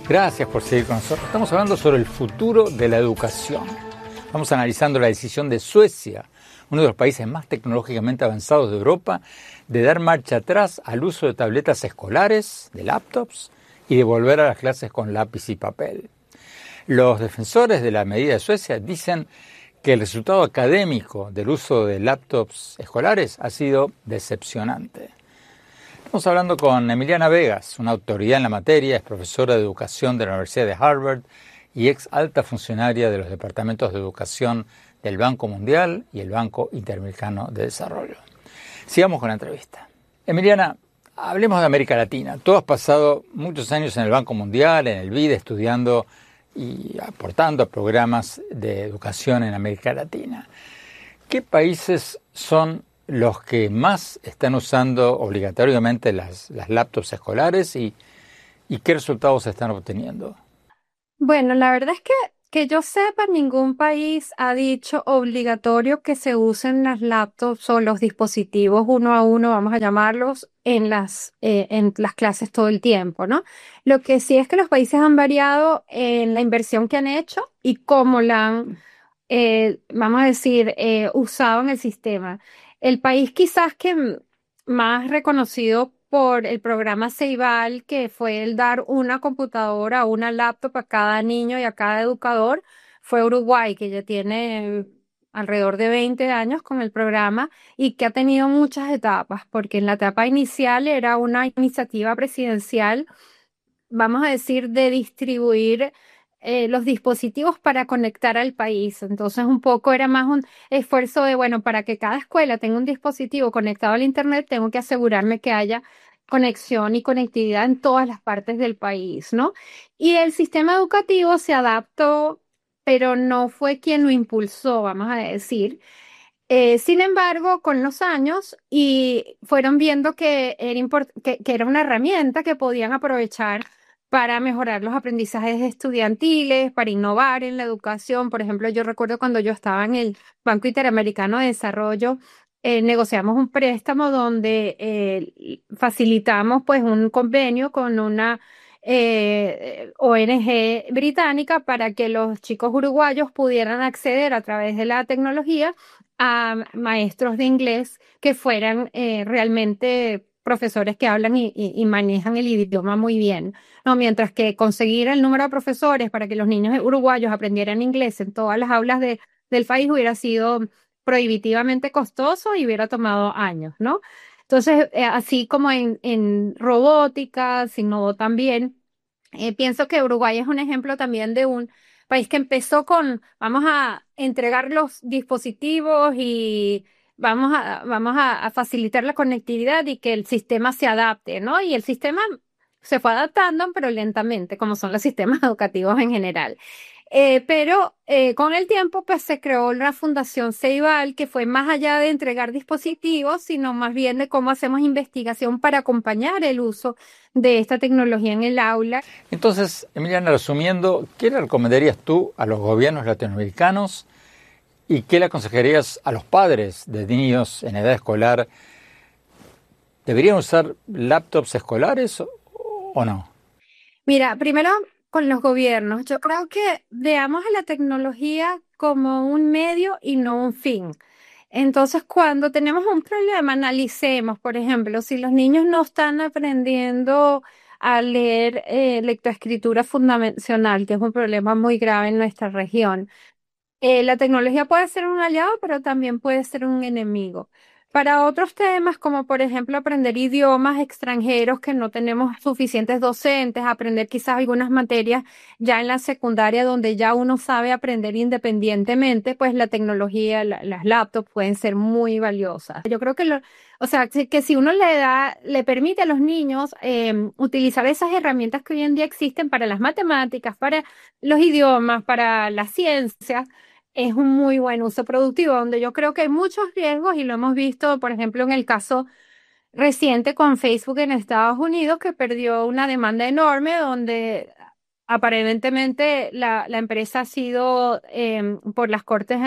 Gracias por seguir con nosotros. Estamos hablando sobre el futuro de la educación. Estamos analizando la decisión de Suecia, uno de los países más tecnológicamente avanzados de Europa, de dar marcha atrás al uso de tabletas escolares, de laptops, y de volver a las clases con lápiz y papel. Los defensores de la medida de Suecia dicen que el resultado académico del uso de laptops escolares ha sido decepcionante. Estamos hablando con Emiliana Vegas, una autoridad en la materia, es profesora de educación de la Universidad de Harvard y ex alta funcionaria de los departamentos de educación del Banco Mundial y el Banco Interamericano de Desarrollo. Sigamos con la entrevista. Emiliana, hablemos de América Latina. Tú has pasado muchos años en el Banco Mundial, en el BID, estudiando y aportando a programas de educación en América Latina. ¿Qué países son los que más están usando obligatoriamente las laptops escolares y qué resultados están obteniendo? Bueno, la verdad es que yo sepa, ningún país ha dicho obligatorio que se usen las laptops o los dispositivos uno a uno, vamos a llamarlos, en las clases todo el tiempo, ¿no? Lo que sí es que los países han variado en la inversión que han hecho y cómo la han, vamos a decir, usado en el sistema. El país quizás que más reconocido por el programa Ceibal, que fue el dar una computadora o una laptop a cada niño y a cada educador, fue Uruguay, que ya tiene alrededor de 20 años con el programa y que ha tenido muchas etapas, porque en la etapa inicial era una iniciativa presidencial, vamos a decir, de distribuir los dispositivos para conectar al país. Entonces, un poco era más un esfuerzo de, bueno, para que cada escuela tenga un dispositivo conectado al Internet, tengo que asegurarme que haya conexión y conectividad en todas las partes del país, ¿no? Y el sistema educativo se adaptó, pero no fue quien lo impulsó, vamos a decir. Sin embargo, con los años y fueron viendo que que era una herramienta que podían aprovechar para mejorar los aprendizajes estudiantiles, para innovar en la educación. Por ejemplo, yo recuerdo cuando yo estaba en el Banco Interamericano de Desarrollo, negociamos un préstamo donde facilitamos pues un convenio con una ONG británica para que los chicos uruguayos pudieran acceder a través de la tecnología a maestros de inglés que fueran realmente profesores que hablan y manejan el idioma muy bien, ¿no? Mientras que conseguir el número de profesores para que los niños uruguayos aprendieran inglés en todas las aulas del país hubiera sido prohibitivamente costoso y hubiera tomado años, ¿no? Entonces, así como en robótica, se innovó también. Pienso que Uruguay es un ejemplo también de un país que empezó con, vamos a entregar los dispositivos y vamos a facilitar la conectividad y que el sistema se adapte, ¿no? Y el sistema se fue adaptando, pero lentamente, como son los sistemas educativos en general. Pero con el tiempo pues se creó la Fundación Ceibal, que fue más allá de entregar dispositivos, sino más bien de cómo hacemos investigación para acompañar el uso de esta tecnología en el aula. Entonces, Emiliana, resumiendo, ¿qué le recomendarías tú a los gobiernos latinoamericanos y qué le aconsejarías a los padres de niños en edad escolar? ¿Deberían usar laptops escolares o no? Mira, primero con los gobiernos, yo creo que veamos a la tecnología como un medio y no un fin. Entonces, cuando tenemos un problema, analicemos, por ejemplo, si los niños no están aprendiendo a leer lectoescritura fundacional, que es un problema muy grave en nuestra región. La tecnología puede ser un aliado, pero también puede ser un enemigo. Para otros temas, como por ejemplo aprender idiomas extranjeros que no tenemos suficientes docentes, aprender quizás algunas materias ya en la secundaria donde ya uno sabe aprender independientemente, pues la tecnología, las laptops pueden ser muy valiosas. Yo creo que o sea, que si uno le permite a los niños utilizar esas herramientas que hoy en día existen para las matemáticas, para los idiomas, para las ciencias, es un muy buen uso productivo, donde yo creo que hay muchos riesgos y lo hemos visto, por ejemplo, en el caso reciente con Facebook en Estados Unidos, que perdió una demanda enorme donde aparentemente la empresa ha sido por las cortes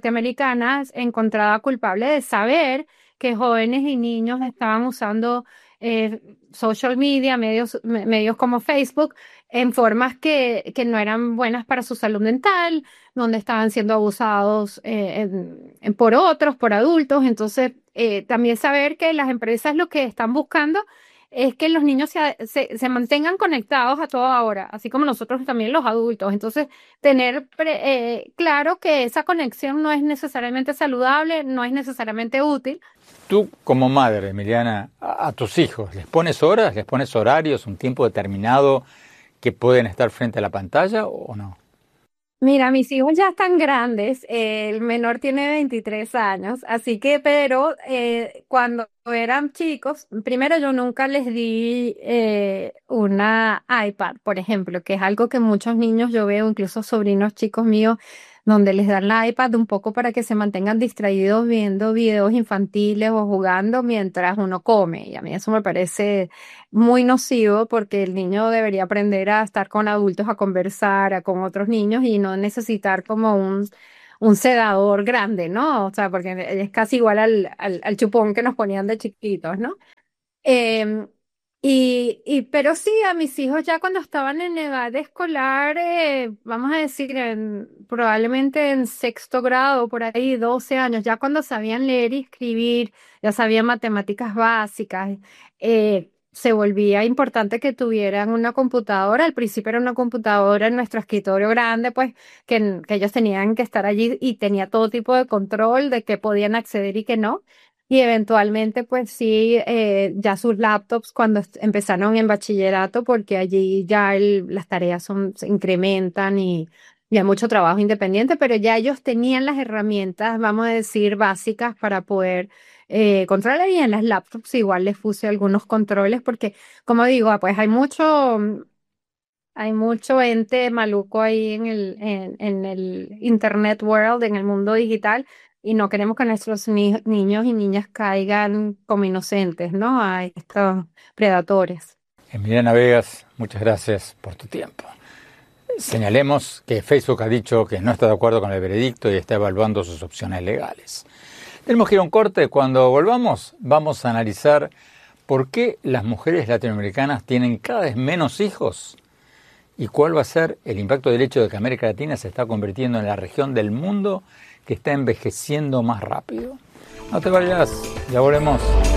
norteamericanas encontrada culpable de saber que jóvenes y niños estaban usando social media, medios como Facebook, en formas que no eran buenas para su salud mental, donde estaban siendo abusados por otros, por adultos. Entonces, también saber que las empresas lo que están buscando es que los niños se mantengan conectados a toda hora, así como nosotros también los adultos. Entonces, tener claro que esa conexión no es necesariamente saludable, no es necesariamente útil. Tú, como madre, Emiliana, a tus hijos, ¿les pones horas, les pones horarios, un tiempo determinado que pueden estar frente a la pantalla o no? Mira, mis hijos ya están grandes, el menor tiene 23 años, así que, pero cuando eran chicos, primero yo nunca les di una iPad, por ejemplo, que es algo que muchos niños yo veo, incluso sobrinos chicos míos, donde les dan la iPad un poco para que se mantengan distraídos viendo videos infantiles o jugando mientras uno come. Y a mí eso me parece muy nocivo porque el niño debería aprender a estar con adultos, a conversar, con otros niños y no necesitar como un sedador grande, ¿no? O sea, porque es casi igual al chupón que nos ponían de chiquitos, ¿no? Em, pero sí, a mis hijos ya cuando estaban en edad escolar, vamos a decir, probablemente en sexto grado, por ahí, 12 años, ya cuando sabían leer y escribir, ya sabían matemáticas básicas, se volvía importante que tuvieran una computadora. Al principio era una computadora en nuestro escritorio grande, pues que ellos tenían que estar allí y tenía todo tipo de control de que podían acceder y que no. Y eventualmente, pues sí, ya sus laptops cuando empezaron en bachillerato, porque allí ya las tareas se incrementan y hay mucho trabajo independiente, pero ya ellos tenían las herramientas, vamos a decir, básicas para poder controlar, y en las laptops igual les puse algunos controles, porque como digo, pues hay mucho ente maluco ahí en el Internet world, en el mundo digital, y no queremos que nuestros niños y niñas caigan como inocentes, ¿no? A estos predadores. Emiliana Vegas, muchas gracias por tu tiempo. Señalemos que Facebook ha dicho que no está de acuerdo con el veredicto y está evaluando sus opciones legales. Tenemos que ir a un corte. Cuando volvamos, vamos a analizar por qué las mujeres latinoamericanas tienen cada vez menos hijos y cuál va a ser el impacto del hecho de que América Latina se está convirtiendo en la región del mundo que está envejeciendo más rápido. No te vayas, ya volvemos.